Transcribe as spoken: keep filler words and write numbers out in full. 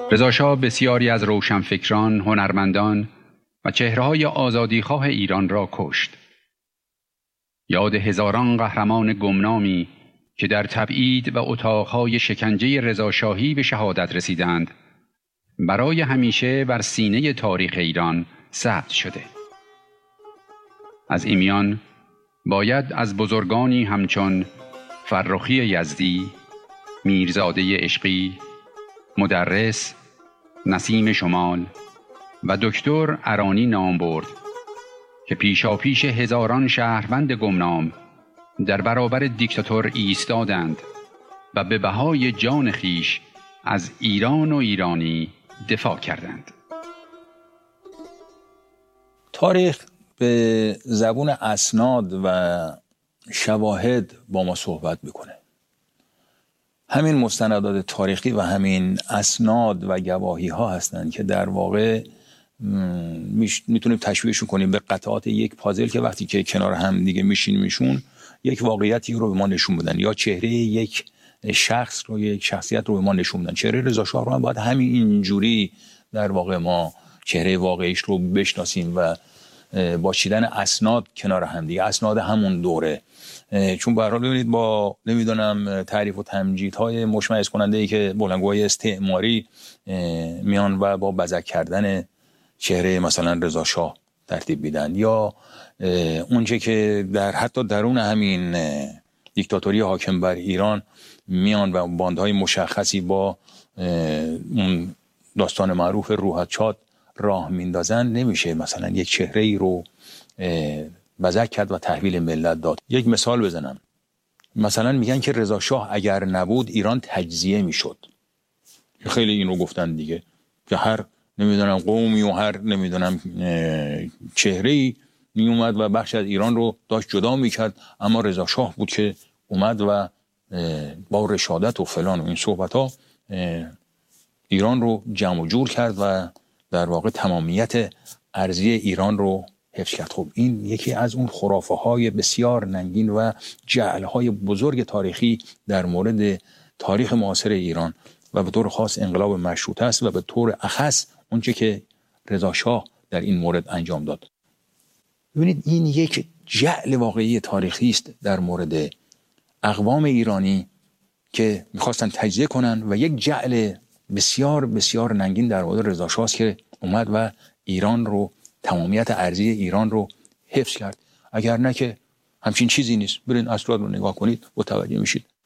رضا شاه بسیاری از روشنفکران، هنرمندان و چهره‌های آزادیخواه ایران را کشت. یاد هزاران قهرمان گمنامی که در تبعید و اتاقهای شکنجه رضاشاهی به شهادت رسیدند، برای همیشه بر سینه تاریخ ایران ثبت شده. از این میان باید از بزرگانی همچون فرخی یزدی، میرزاده عشقی، مدرس، نسیم شمال و دکتر ارانی نام برد که پیشاپیش هزاران شهروند گمنام در برابر دیکتاتور ایستادند و به بهای جان خیش از ایران و ایرانی دفاع کردند. تاریخ به زبون اسناد و شواهد با ما صحبت میکنه. همین مستندات تاریخی و همین اسناد و گواهی ها هستند که در واقع میتونیم تشبیهشون کنیم به قطعات یک پازل که وقتی که کنار هم دیگه میشینیمشون یک واقعیتی رو به ما نشون بدن، یا چهره یک شخص رو، یک شخصیت رو به ما نشون بدن. چهره رضا شاه رو هم باید همین اینجوری در واقع ما چهره واقعیش رو بشناسیم و با چیدن اسناد کنار هم دیگه، اسناد همون دوره. چون به هر حال ببینید با نمیدونم تعریف و تمجیدهای مشمئز کننده ای که بلندگوهای استعماری میان و با بزک کردن چهره مثلا رضا شاه ترتیب میدن، یا اونچه که در حتی درون همین دیکتاتوری حاکم بر ایران میان و باندهای مشخصی با اون داستان معروف روحچات راه میندازن، نمیشه مثلا یک چهره ای رو بزک کرد و تحویل ملت داد. یک مثال بزنم، مثلا میگن که رضا شاه اگر نبود ایران تجزیه میشد. خیلی این رو گفتن دیگه که هر نمیدونم قومی و هر نمیدونم چهره‌ای می اومد و بخش از ایران رو داشت جدا میکرد، اما رضا شاه بود که اومد و با رشادت و فلان و این صحبت ها ایران رو جمع و جور کرد و در واقع تمامیت ارضی ایران رو حفظ کرد. خب این یکی از اون خرافه های بسیار ننگین و جعل های بزرگ تاریخی در مورد تاریخ معاصر ایران و به طور خاص انقلاب مشروطه است و به طور اخص اونچه که رضا شاه در این مورد انجام داد. ببینید این یک جعل واقعی تاریخی است در مورد اقوام ایرانی که میخواستن تجزیه کنن و یک جعل بسیار بسیار ننگین در مورد رضا شاه که اومد و ایران رو، تمامیت ارضی ایران رو حفظ کرد. اگر نه که همچین چیزی نیست. برین اسناد رو نگاه کنید متوجه میشید.